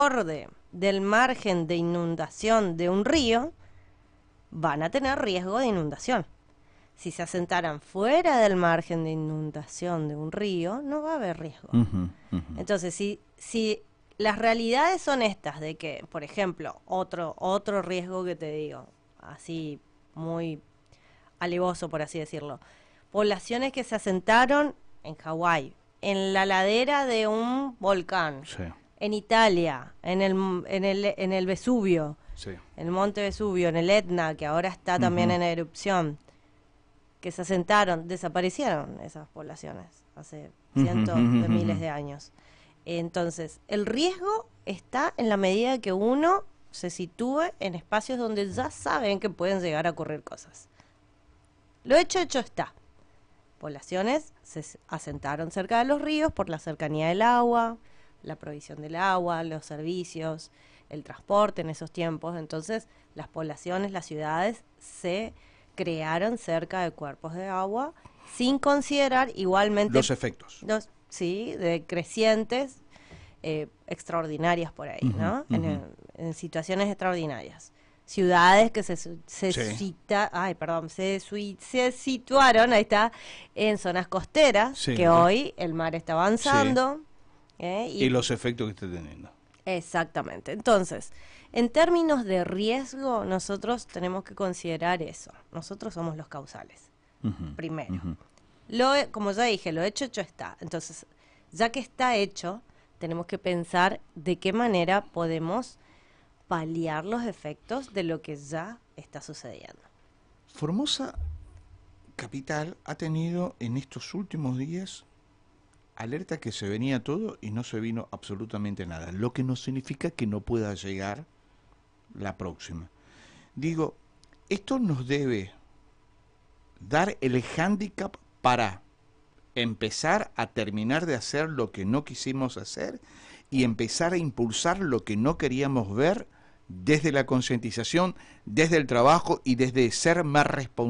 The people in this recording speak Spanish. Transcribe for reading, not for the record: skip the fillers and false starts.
borde del margen de inundación de un río, van a tener riesgo de inundación. Si se asentaran fuera del margen de inundación de un río, no va a haber riesgo. Entonces, si las realidades son estas, de que, por ejemplo, otro riesgo que te digo, así muy alevoso, por así decirlo, poblaciones que se asentaron en Hawái, en la ladera de un volcán, Sí, en Italia, en el Vesubio, sí. en el monte Vesubio, en el Etna, que ahora está también en erupción, que se asentaron, desaparecieron esas poblaciones hace cientos de miles de años. Entonces, el riesgo está en la medida que uno se sitúe en espacios donde ya saben que pueden llegar a ocurrir cosas. Lo hecho está. Poblaciones se asentaron cerca de los ríos por la cercanía del agua, la provisión del agua, los servicios, el transporte en esos tiempos. Entonces, las poblaciones, las ciudades se crearon cerca de cuerpos de agua sin considerar igualmente Los efectos. sí, de crecientes extraordinarias por ahí, ¿no? En situaciones extraordinarias. Ciudades que se situaron, ahí está, en zonas costeras, Sí, que hoy el mar está avanzando. Y los efectos que está teniendo. Exactamente. Entonces, en términos de riesgo, nosotros tenemos que considerar eso. Nosotros somos los causales, primero. Como ya dije, lo hecho está. Entonces, ya que está hecho, tenemos que pensar de qué manera podemos paliar los efectos de lo que ya está sucediendo. Formosa Capital ha tenido en estos últimos días alerta que se venía todo y no se vino absolutamente nada, lo que no significa que no pueda llegar la próxima. Digo, esto nos debe dar el hándicap para empezar a terminar de hacer lo que no quisimos hacer y empezar a impulsar lo que no queríamos ver desde la concientización, desde el trabajo y desde ser más responsables